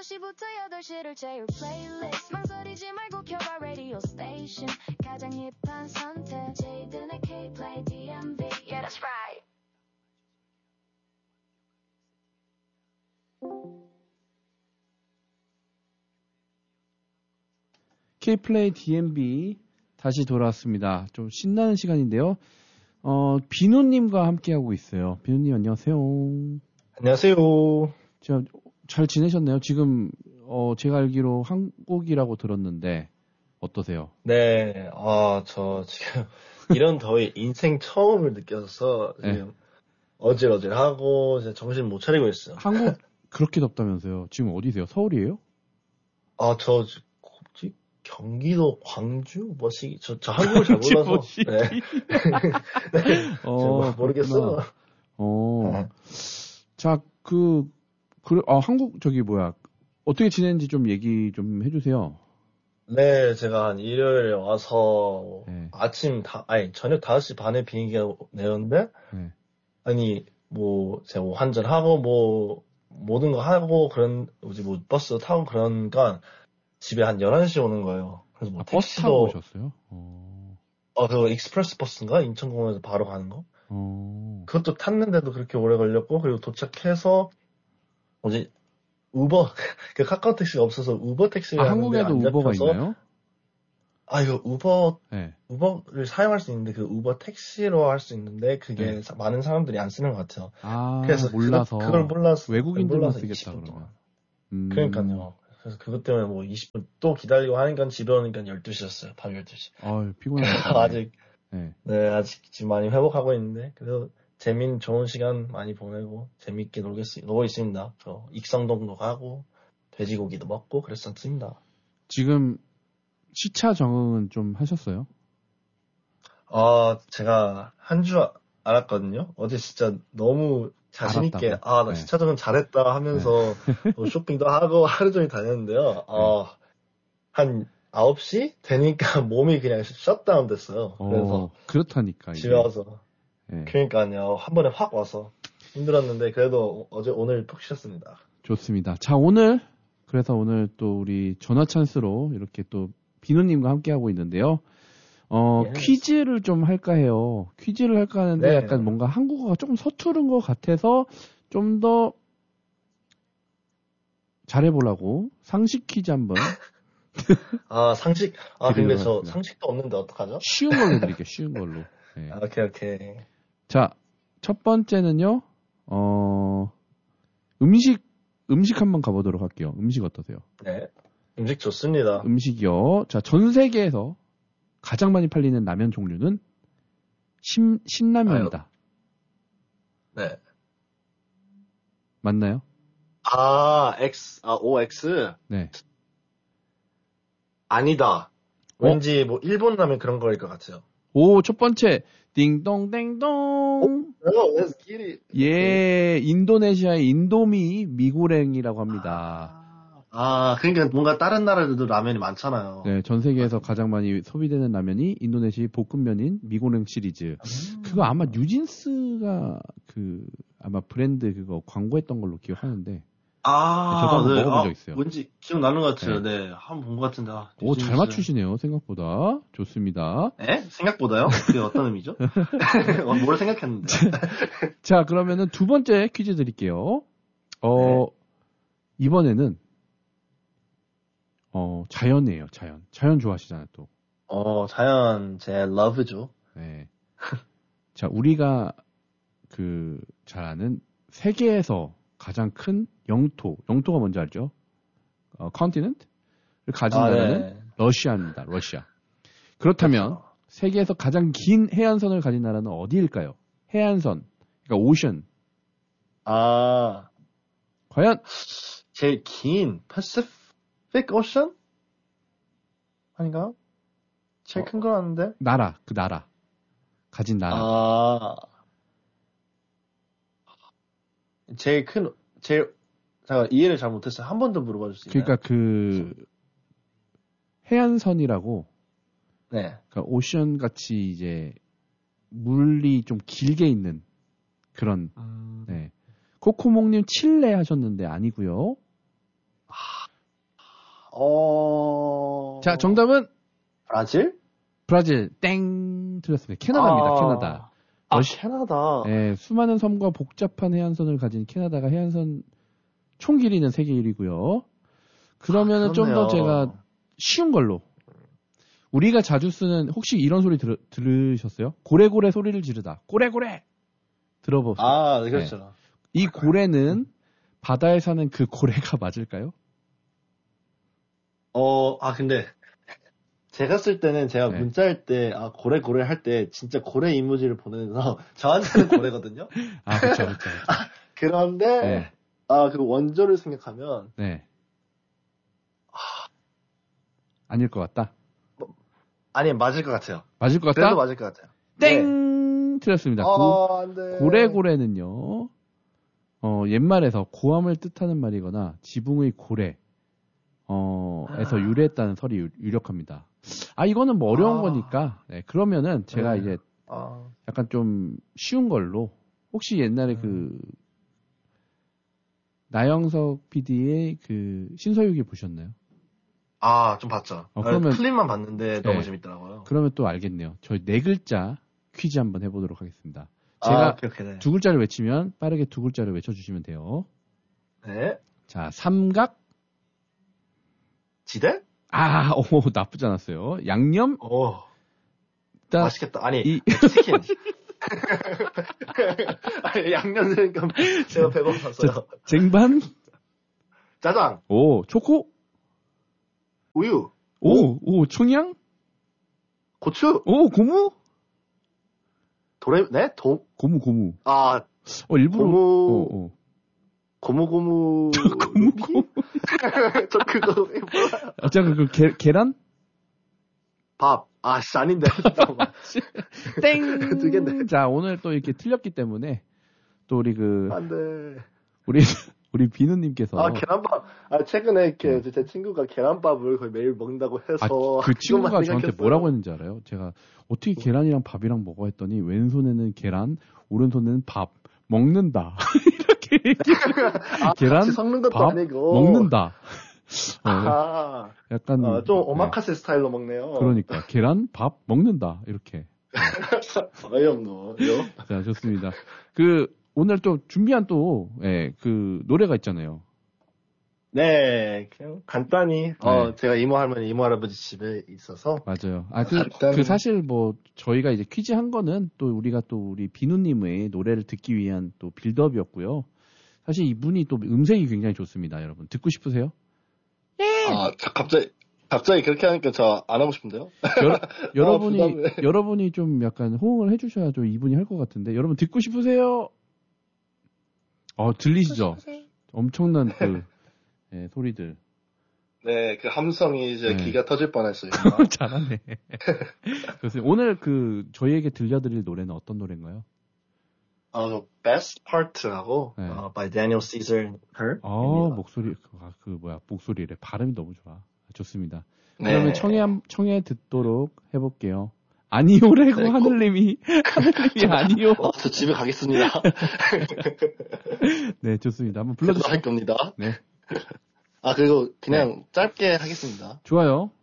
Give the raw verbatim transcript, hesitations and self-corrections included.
시부터 여덟 시를 채울 플레이리스트 망설이지 말고 켜봐 라디오 스테이션 가장 힙한 선택 제이든의 K-플레이 디엠비 Yeah that's right K-플레이 디엠비 다시 돌아왔습니다. 좀 신나는 시간인데요. 어, 비누님과 함께하고 있어요. 비누님 안녕하세요. 안녕하세요. 자, 잘 지내셨나요? 지금 어, 제가 알기로 한국이라고 들었는데 어떠세요? 네, 아, 저 지금 이런 더위 인생 처음을 느껴서 지금 네. 어질어질하고 이제 정신 못 차리고 있어요. 한국 그렇게 덥다면서요? 지금 어디세요? 서울이에요? 아, 저 뭐지? 경기도 광주 뭐시? 저, 저 한국을 잘 몰라서. 네. 네. 어, 모르겠어. 어. 네. 자, 그, 그, 아, 한국 저기 뭐야? 어떻게 지냈는지 좀 얘기 좀 해주세요. 네, 제가 한 일요일에 와서 네. 아침 다, 아니 저녁 다섯 시 반에 비행기가 내렸는데, 네. 아니 뭐 제가 뭐 환전하고 뭐 모든 거 하고 그런 뭐지 뭐 버스 타고 그러니까 집에 한 열한 시에 오는 거예요. 그래서 뭐 아, 택시도 버스 타고 오셨어요? 어, 어, 그 익스프레스 버스인가 인천공항에서 바로 가는 거. 어. 그것도 탔는데도 그렇게 오래 걸렸고 그리고 도착해서 뭐지 우버 그 카카오 택시가 없어서 우버 택시가 아, 한국에도 우버가 있나요? 아 이거 우버 네. 우버를 사용할 수 있는데 그 우버 택시로 할 수 있는데 그게 네. 많은 사람들이 안 쓰는 것 같아요. 아, 그래서 몰라서 그걸, 그걸 몰라서 외국인들만 몰라서 쓰겠다 그러면. 음. 그러니까요. 그래서 그것 때문에 뭐 이십 분 또 기다리고 하니까 집에 오니까 열두 시였어요. 밤 열두 시. 아, 피곤하다. 아직 네. 네 아직 지금 많이 회복하고 있는데 그래도 재밌는 좋은 시간 많이 보내고 재밌게 놀겠, 놀고 있습니다. 저 익성동도 가고 돼지고기도 먹고 그랬었습니다. 지금 시차 적응은 좀 하셨어요? 아 제가 한 주 알았거든요. 어제 진짜 너무 자신 있게 아 나 네. 시차 적응 잘했다 하면서 네. 뭐 쇼핑도 하고 하루 종일 다녔는데요. 아, 네. 한 아홉 시 되니까 몸이 그냥 셧다운 됐어요. 그래서 어, 그렇다니까 집에 이게. 와서 네. 그러니까요. 한 번에 확 와서 힘들었는데 그래도 어제 오늘 푹 쉬었습니다. 좋습니다. 자 오늘 그래서 오늘 또 우리 전화 찬스로 이렇게 또 비누님과 함께 하고 있는데요. 어 예. 퀴즈를 좀 할까 해요. 퀴즈를 할까 하는데 네. 약간 뭔가 한국어가 조금 서투른 것 같아서 좀 더 잘해보려고 상식 퀴즈 한번. 아 상식 아 근데 저 같습니다. 상식도 없는데 어떡하죠? 쉬운 걸로 드릴게요. 쉬운 걸로. 네. 아, 오케이 오케이. 자 첫 번째는요. 어 음식 음식 한번 가보도록 할게요. 음식 어떠세요? 네. 음식 좋습니다. 음식이요. 자, 전 세계에서 가장 많이 팔리는 라면 종류는 신, 신라면이다. 아유. 네. 맞나요? 아, X, 아, 오엑스? 네. 아니다. 왠지 어? 뭐 일본 라면 그런 거일 것 같아요. 오, 첫 번째. 띵동댕동. 오, let's get it. 예, 인도네시아의 인도미 미고랭이라고 합니다. 아, 아, 그러니까 뭔가 다른 나라들도 라면이 많잖아요. 네, 전 세계에서 가장 많이 소비되는 라면이 인도네시아 볶음면인 미고랭 시리즈. 음. 그거 아마 뉴진스가 그 아마 브랜드 그거 광고했던 걸로 기억하는데. 아, 네, 저도 한번 네. 먹어본 아, 적 있어요. 왠지 기억나는 것 같아요. 네, 네. 한번 본 것 같은데. 아, 오, 잘 맞추시네요. 생각보다. 좋습니다. 에? 생각보다요? 그게 어떤 의미죠? 뭘 생각했는데. 자, 그러면은 두 번째 퀴즈 드릴게요. 어, 네. 이번에는 어, 자연이에요, 자연. 자연 좋아하시잖아요, 또. 어, 자연 제 러브죠. 네. 자, 우리가 그 잘 아는 세계에서 가장 큰 영토, 영토가 뭔지 알죠? 어, 컨티넨트를 가진 아, 나라는 네. 러시아입니다. 러시아. 그렇다면 그렇죠. 세계에서 가장 긴 해안선을 가진 나라는 어디일까요? 해안선, 그러니까 오션. 아, 과연 제일 긴 패시픽 오션? 아닌가요? 제일 어, 큰 거 아는데? 나라, 그 나라. 가진 나라. 아, 제일 큰, 제일, 제가 이해를 잘 못했어요. 한 번 더 물어봐 줄 수 있나요? 그러니까 그, 해안선이라고. 네. 그러니까 오션 같이 이제, 물이 좀 길게 있는 그런, 음... 네. 코코몽님 칠레 하셨는데 아니고요. 아, 어. 자, 정답은? 브라질? 브라질. 땡. 틀렸습니다. 캐나다입니다, 아... 캐나다. 아, 러시... 캐나다. 네, 수많은 섬과 복잡한 해안선을 가진 캐나다가 해안선 총 길이는 세계 일 위고요. 그러면은 아, 좀 더 제가 쉬운 걸로. 우리가 자주 쓰는, 혹시 이런 소리 들, 들으셨어요? 고래고래 소리를 지르다. 고래고래! 들어보세요. 아, 그렇죠. 네. 이 고래는 바다에 사는 그 고래가 맞을까요? 어, 아, 근데, 제가 쓸 때는 제가 네. 문자할 때, 아, 고래, 고래 할 때, 진짜 고래 이모지를 보내서, 저한테는 고래거든요? 아, 그쵸, 그쵸. 그쵸. 아, 그런데, 네. 아, 그 원조를 생각하면, 네. 아... 아닐 것 같다? 뭐, 아니, 맞을 것 같아요. 맞을 것 같다? 그래도 맞을 것 같아요. 땡! 네. 틀렸습니다. 어, 고, 안 돼. 고래고래는요, 어, 옛말에서 고함을 뜻하는 말이거나, 지붕의 고래, 어, 에서 유래했다는 설이 유, 유력합니다. 아, 이거는 뭐 어려운 아... 거니까, 네, 그러면은 제가 네. 이제, 아... 약간 좀 쉬운 걸로, 혹시 옛날에 음... 그, 나영석 피디의 그, 신서유기 보셨나요? 아, 좀 봤죠. 어, 그러면, 클립만 봤는데 너무 네. 재밌더라고요. 그러면 또 알겠네요. 저희 네 글자 퀴즈 한번 해보도록 하겠습니다. 제가 아, 오케이, 네. 두 글자를 외치면 빠르게 두 글자를 외쳐주시면 돼요. 네. 자, 삼각. 지대? 아, 오, 나쁘지 않았어요. 양념. 오. 일단, 맛있겠다. 아니, 이... 치킨. 아니, 양념 생각 제가 배고팠어요. 쟁반. 짜장. 오, 초코. 우유. 오, 오, 청양. 고추. 오, 고무. 도레, 네? 도. 고무, 고무. 아. 어, 일부러. 고무. 어, 어. 고무, 고무. 고무, 고무. 저 그거 몰라요. 아, 잠깐, 그, 게, 계란? 밥. 아, 씨, 아닌데. 땡! 두 개인데. 자, 오늘 또 이렇게 틀렸기 때문에, 또 우리 그. 안 돼. 우리, 우리 비누님께서. 아, 계란밥. 아, 최근에 이렇게 네. 제 친구가 계란밥을 거의 매일 먹는다고 해서. 아, 그 친구가 저한테 뭐라고 했는지 알아요? 제가 어떻게 계란이랑 밥이랑 먹어 했더니, 왼손에는 계란, 오른손에는 밥. 먹는다. 이렇게 얘기해요. 아, 계란, 섞는 것도 밥, 아니고. 먹는다. 어, 아, 약간 어, 좀 오마카세 네. 스타일로 먹네요. 그러니까 계란, 밥, 먹는다 이렇게. 어이없노. 자, 좋습니다. 그 오늘 또 준비한 또 예, 그 노래가 있잖아요. 네, 그냥 간단히 네. 어 제가 이모 할머니, 이모 할아버지 집에 있어서 맞아요. 아, 그, 그 사실 뭐 저희가 이제 퀴즈 한 거는 또 우리가 또 우리 비누님의 노래를 듣기 위한 또 빌드업이었고요. 사실 이분이 또 음색이 굉장히 좋습니다, 여러분. 듣고 싶으세요? 아, 갑자기 갑자기 그렇게 하니까 저 안 하고 싶은데요? 여러, 여러분이 아, 여러분이 좀 약간 호응을 해주셔야죠. 이분이 할 것 같은데. 여러분 듣고 싶으세요? 어 들리시죠? 엄청난 그 네, 소리들. 네, 그 함성이 이제 네. 기가 터질 뻔했어요. 잘하네. 그래서 오늘 그 저희에게 들려드릴 노래는 어떤 노래인가요? 어, Best Part라고 네. 어, by Daniel Caesar Her. 아, 목소리 아, 그 뭐야 목소리래 발음이 너무 좋아. 좋습니다. 네. 그러면 청해 청해 듣도록 해볼게요. 아니오래고 네, 하늘님이 하늘님이 아니오. 어, 저 집에 가겠습니다. 네, 좋습니다. 한번 불러주세요. 할 겁니다. 네. 아 그리고 그냥 네. 짧게 하겠습니다. 좋아요.